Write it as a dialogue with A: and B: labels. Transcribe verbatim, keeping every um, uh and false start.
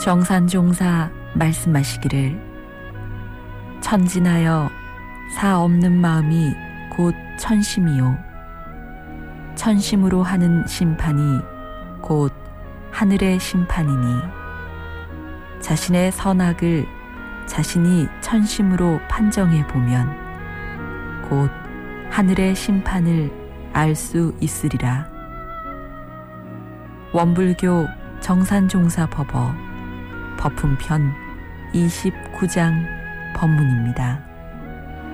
A: 정산종사 말씀하시기를 천진하여 사 없는 마음이 곧 천심이요 천심으로 하는 심판이 곧 하늘의 심판이니 자신의 선악을 자신이 천심으로 판정해 보면 곧 하늘의 심판을 알 수 있으리라. 원불교 정산종사법어 법품편 이십구 장 법문입니다.